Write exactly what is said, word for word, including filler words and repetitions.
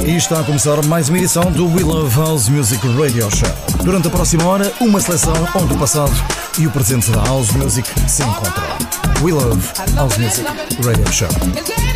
E está a começar mais uma edição do We Love House Music Radio Show. Durante a próxima hora, uma seleção onde o passado e o presente da House Music se encontram. We Love House Music Radio Show.